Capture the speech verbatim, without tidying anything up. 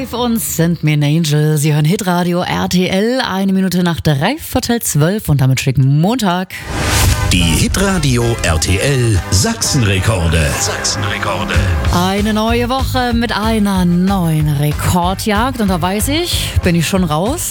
Live und Send Me an Angel. Sie hören Hitradio R T L, eine Minute nach drei Viertel zwölf und damit schicken Montag. Die Hitradio R T L Sachsenrekorde. Sachsenrekorde. Eine neue Woche mit einer neuen Rekordjagd und da weiß ich, bin ich schon raus.